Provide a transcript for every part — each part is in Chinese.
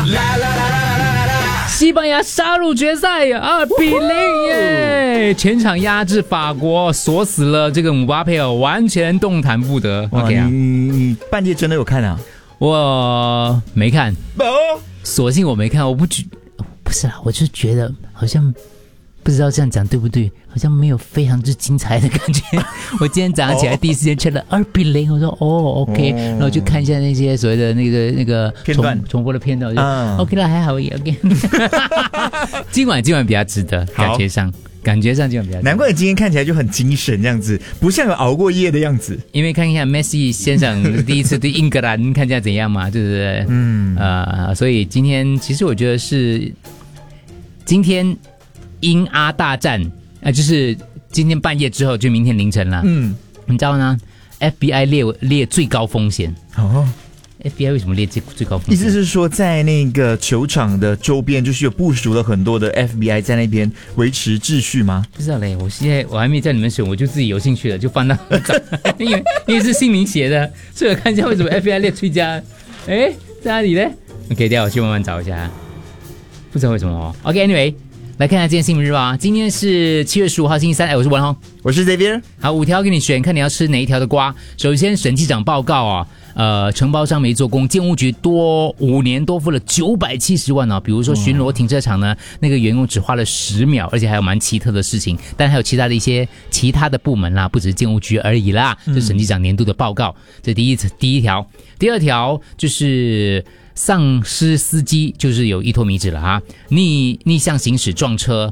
西班牙杀入决赛2-0耶！全场压制法国，锁死了这个姆巴佩尔，完全动弹不得。OK 啊， 你半夜真的有看啊？ 我没看，索性我没看。不是啦，我就觉得好像不知道这样讲对不对，好像没有非常之精彩的感觉。我今天早上起来第一时间 check 了2-0，我说OK，然后就看一下那些所谓的那个片段重播的片段，我就OK 了，还好也 OK。今晚比较值得，感觉上今晚比较值得。 难怪你今天看起来就很精神，这样子不像有熬过夜的样子。 因为看一下 Messi 先生第一次对英格兰看起来怎样嘛，对不对？所以今天其实我觉得是今天英阿大战就是今天半夜之后就明天凌晨了。你知道呢 FBI 列最高风险。FBI 为什么列最高风险？ 意思是说在那个球场的周边就是有部署了很多的 FBI 在那边维持秩序吗？ 不知道嘞，我还没叫你们选，我就自己有兴趣了，就翻到因为是姓名写的，所以我看一下为什么 FBI 列最佳。在哪里呢 ？OK， 等一下我去慢慢找一下，不知道为什么。OK，Anyway。来看一下今天新闻日报啊！今天是7月15号星期三，我是文宏， 我是 Xavier。 好，5条给你选，看你要吃哪一条的瓜。首先，审计长报告承包商没做工，建物局5年多付了970万啊。比如说巡逻停车场呢，那个员工只花了10秒，而且还有蛮奇特的事情，但还有其他的一些其他的部门啦，不只是建物局而已啦。这审计长年度的报告，这第一条。第二条就是丧失司机，就是有依托米脂了哈，逆向行驶撞车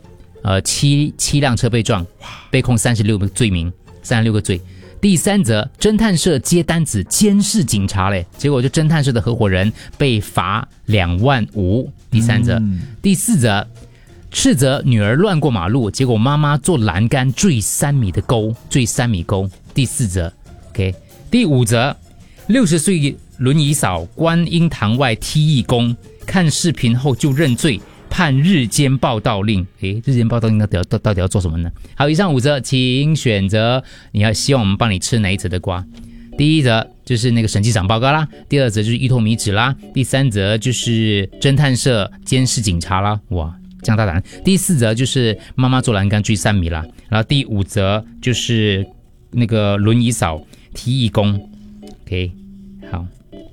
，7辆车被撞，被控36个罪名，36个罪。第三则，侦探社接单子监视警察嘞，结果就侦探社的合伙人被罚2.5万。第三则。第四则，斥责女儿乱过马路，结果妈妈做栏杆坠3米沟。第四则 ，OK。第五则，60岁轮椅嫂观音堂外踢义工，看视频后就认罪，判日间报到令。日间报到令到底要做什么呢？好，以上5则，请选择你要希望我们帮你吃哪一则的瓜。第一则就是那个审计长报告啦，第二则就是依托米脂啦，第三则就是侦探社监视警察啦，哇，降大胆。第四则就是妈妈做栏杆坠3米啦，然后第5则就是那个轮椅嫂踢义工。OK， 好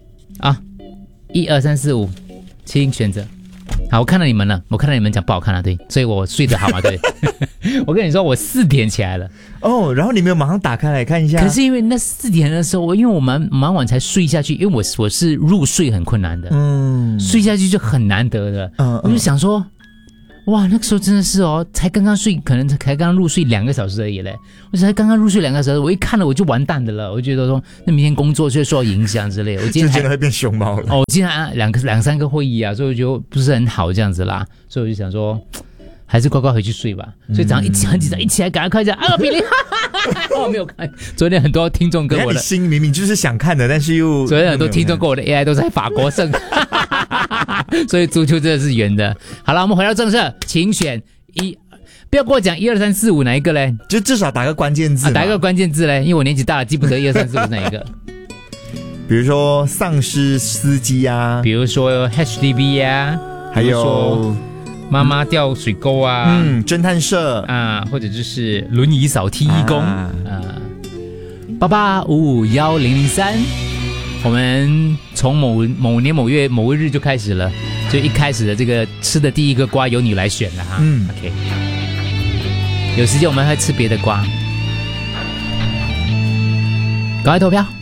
，1、2、3、4、5，请选择。好，我看到你们了，我看到你们讲不好看了，对，所以我睡得好嘛，对。我跟你说，我4点起来了。 然后你没有马上打开来看一下？ 可是因为那4点的时候，因为我蛮晚才睡下去，因为我是入睡很困难的，睡下去就很难得的。我就想说，哇，那个时候真的是才刚刚睡，可能才刚刚入睡2个小时而已嘞。我才刚刚入睡2个小时，我一看了我就完蛋的了。我就觉得说，那明天工作就受到影响之类的。我今天真的会变熊猫了。 我今天两三个会议啊，所以我觉得不是很好这样子啦。所以我就想说，还是乖乖回去睡吧。所以早上很紧张，一起来赶快看一下2-0。没有看。昨天很多听众跟我的， 你心明明就是想看的，但是又昨天很多听众跟我的 AI 都在法国胜。所以足球真的是圆的。好了，我们回到正事，请选不要跟我讲1、2、3、4、5哪一个嘞？ 就至少打个关键字， 打一个关键字嘞，因为我年纪大了，记不得1、2、3、4、5哪一个。 比如说丧尸司机啊， 比如说 HDB 啊， 还有妈妈掉水沟啊， 侦探社啊，或者就是轮椅扫踢义工88551003。我们从某年某月某日就开始了，就一开始的这个吃的第一个瓜由你来选了哈。OK， 有时间我们还会吃别的瓜，赶快投票。